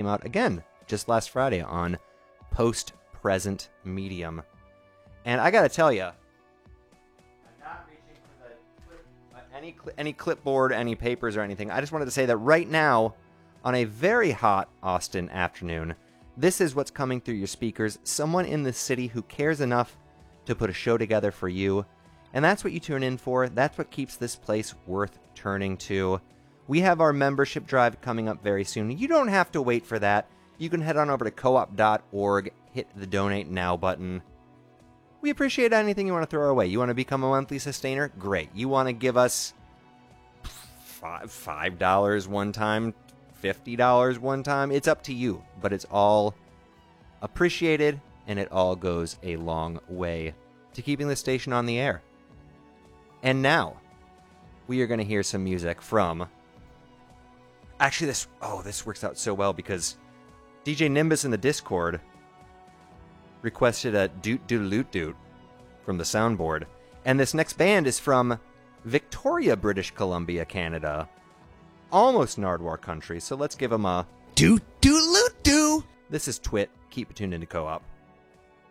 came out again just last Friday on Post-Present Medium. And I gotta tell you, I'm not reaching for any clipboard, any papers or anything. I just wanted to say that right now, on a very hot Austin afternoon, this is what's coming through your speakers. Someone in the city who cares enough to put a show together for you. And that's what you tune in for. That's what keeps this place worth turning to. We have our membership drive coming up very soon. You don't have to wait for that. You can head on over to coop.org, hit the Donate Now button. We appreciate anything you want to throw our way. You want to become a monthly sustainer? Great. You want to give us $5 one time, $50 one time? It's up to you, but it's all appreciated, and it all goes a long way to keeping the station on the air. And now, we are going to hear some music from... Actually, this works out so well because DJ Nimbus in the Discord requested a Doot Doot Loot Doot from the soundboard. And this next band is from Victoria, British Columbia, Canada. Almost Nardwar country, so let's give them a Doot Doot Loot Doo. This is Twit. Keep it tuned into Co-op.